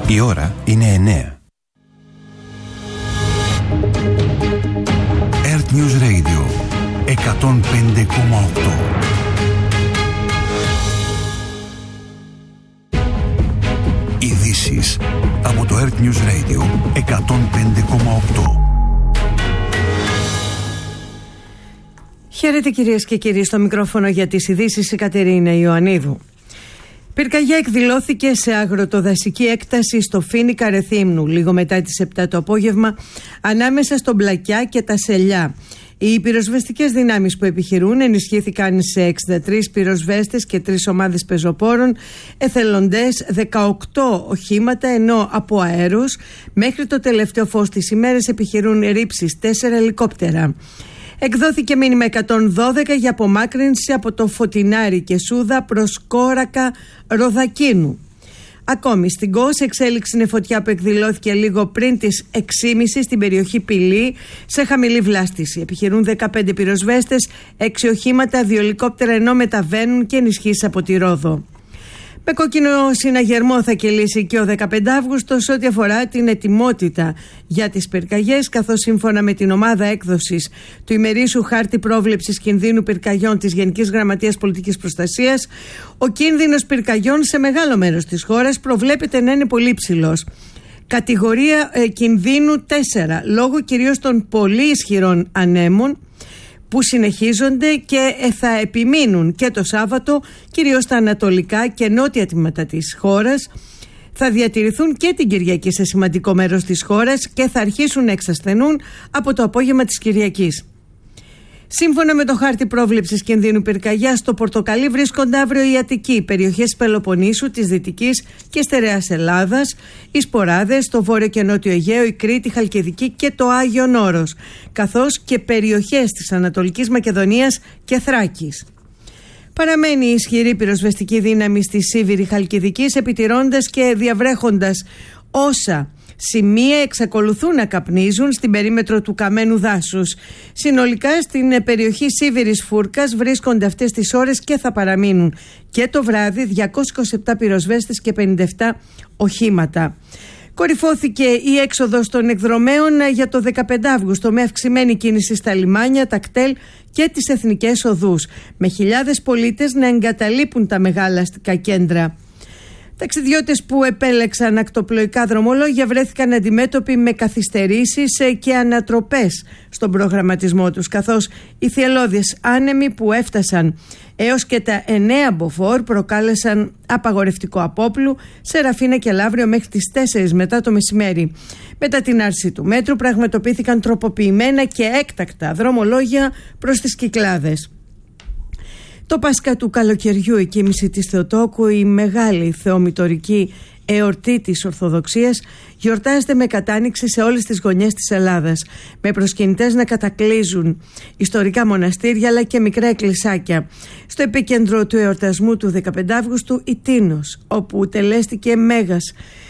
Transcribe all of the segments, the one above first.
Η ώρα είναι 9. Earth News Radio 105,8. Ειδήσεις από το Earth News Radio 105,8. Χαίρετε κυρίες και κύριοι, στο μικρόφωνο για τις ειδήσεις η Κατερίνα Ιωαννίδου. Πυρκαγιά εκδηλώθηκε σε αγροτοδασική έκταση στο Φοίνικα Ρεθύμνου λίγο μετά τις 7 το απόγευμα ανάμεσα στον Πλακιά και τα Σελιά. Οι πυροσβεστικές δυνάμεις που επιχειρούν ενισχύθηκαν σε 63 πυροσβέστες και 3 ομάδες πεζοπόρων, εθελοντές, 18 οχήματα, ενώ από αέρος μέχρι το τελευταίο φως της ημέρας επιχειρούν ρήψεις 4 ελικόπτερα. Εκδόθηκε μήνυμα 112 για απομάκρυνση από το Φωτεινάρι και Σούδα προς Κόρακα Ροδακίνου. Ακόμη στην Κος εξέλιξη είναι φωτιά που εκδηλώθηκε λίγο πριν τις 6.30 στην περιοχή Πηλή σε χαμηλή βλάστηση. Επιχειρούν 15 πυροσβέστες, 6 οχήματα, 2 ελικόπτερα, ενώ μεταβαίνουν και ενισχύσεις από τη Ρόδο. Με κόκκινο συναγερμό θα κυλήσει και ο 15 Αύγουστος ό,τι αφορά την ετοιμότητα για τις πυρκαγιές, καθώς σύμφωνα με την ομάδα έκδοσης του ημερήσιου χάρτη πρόβλεψης κινδύνου πυρκαγιών της Γενικής Γραμματείας Πολιτικής Προστασίας, ο κίνδυνος πυρκαγιών σε μεγάλο μέρος της χώρας προβλέπεται να είναι πολύ ψηλός. Κατηγορία κινδύνου 4, λόγω κυρίως των πολύ ισχυρών ανέμων που συνεχίζονται και θα επιμείνουν και το Σάββατο, κυρίως στα ανατολικά και νότια τμήματα της χώρας. Θα διατηρηθούν και την Κυριακή σε σημαντικό μέρος της χώρας και θα αρχίσουν να εξασθενούν από το απόγευμα της Κυριακής. Σύμφωνα με το χάρτη πρόβλεψης κινδύνου πυρκαγιάς, στο πορτοκαλί βρίσκονται αύριο η Αττική, οι περιοχές Πελοποννήσου, της Δυτικής και Στερεάς Ελλάδας, οι Σποράδες, το Βόρειο και Νότιο Αιγαίο, η Κρήτη, η Χαλκιδική και το Άγιον Όρος, καθώς και περιοχές της Ανατολικής Μακεδονίας και Θράκης. Παραμένει η ισχυρή πυροσβεστική δύναμη στη Σίβηρη Χαλκιδικής, επιτηρώντας και διαβρέχοντας όσα σημεία εξακολουθούν να καπνίζουν στην περίμετρο του καμένου δάσους. Συνολικά στην περιοχή Σίβηρης Φούρκας βρίσκονται αυτές τις ώρες και θα παραμείνουν και το βράδυ 227 πυροσβέστες και 57 οχήματα. Κορυφώθηκε η έξοδος των εκδρομέων για το 15 Αύγουστο με αυξημένη κίνηση στα λιμάνια, τα κτέλ και τις εθνικές οδούς, με χιλιάδες πολίτες να εγκαταλείπουν τα μεγάλα αστικά κέντρα. Ταξιδιώτες που επέλεξαν ακτοπλοϊκά δρομολόγια βρέθηκαν αντιμέτωποι με καθυστερήσεις και ανατροπές στον προγραμματισμό τους, καθώς οι θυελλώδεις άνεμοι που έφτασαν έως και τα 9 μποφόρ προκάλεσαν απαγορευτικό απόπλου σε Ραφίνα και Λαύριο μέχρι τις 4 μετά το μεσημέρι. Μετά την άρση του μέτρου πραγματοποιήθηκαν τροποποιημένα και έκτακτα δρομολόγια προς τις Κυκλάδες. Το Πάσχα του καλοκαιριού, η κοίμηση της Θεοτόκου, η μεγάλη θεομητορική εορτή της Ορθοδοξίας, γιορτάζεται με κατάνοιξη σε όλες τις γωνιές της Ελλάδας, με προσκυνητές να κατακλείζουν ιστορικά μοναστήρια αλλά και μικρά εκκλησάκια. Στο επίκεντρο του εορτασμού του 15 Αύγουστου η Τίνος, όπου τελέστηκε μέγας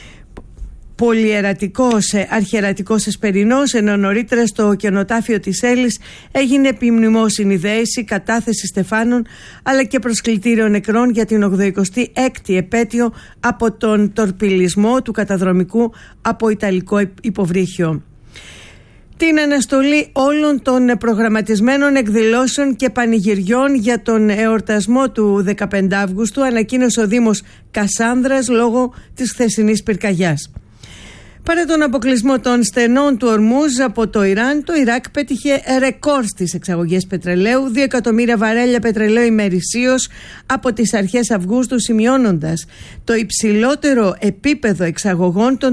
πολυερατικός αρχιερατικός εσπερινός, ενώ νωρίτερα στο κενοτάφιο της Έλλης έγινε επιμνημόσυνη δέηση, κατάθεση στεφάνων αλλά και προσκλητήριο νεκρών για την 86η επέτειο από τον τορπιλισμό του καταδρομικού από Ιταλικό υποβρύχιο. Την αναστολή όλων των προγραμματισμένων εκδηλώσεων και πανηγυριών για τον εορτασμό του 15 Αύγουστου ανακοίνωσε ο Δήμος Κασάνδρας λόγω της χθεσινής πυρκαγιάς. Παρά τον αποκλεισμό των στενών του Ορμούζ από το Ιράν, το Ιράκ πέτυχε ρεκόρ στις εξαγωγές πετρελαίου, 2 εκατομμύρια βαρέλια πετρελαίου ημερησίως από τις αρχές Αυγούστου, σημειώνοντας το υψηλότερο επίπεδο εξαγωγών των